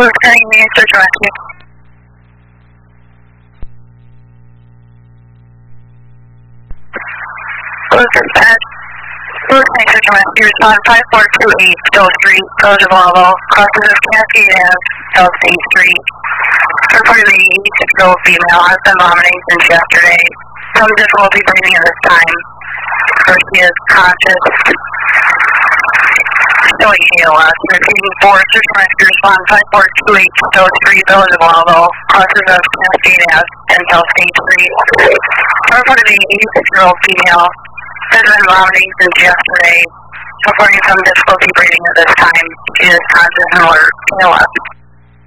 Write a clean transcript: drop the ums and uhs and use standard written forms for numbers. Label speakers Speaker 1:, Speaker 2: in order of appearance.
Speaker 1: Lieutenant Main Search and Rescue. Dispatch. Lieutenant Search and Rescue, respond 5428 Dole Street, Village of Waldo, crosses of Cascade Ave, South State Street. Reported the 86-year-old female has been vomiting since yesterday. Some difficulty breathing at this time. First, she is conscious. Showing ALS. Repeating 4, Search and Rescue, respond 5428 Dole Street, Village of Waldo, crosses of Cascade Ave and South State Street. Reported the 86-year-old female has been vomiting since yesterday. Reporting some difficulty breathing at this time. She is conscious and alert. ALS.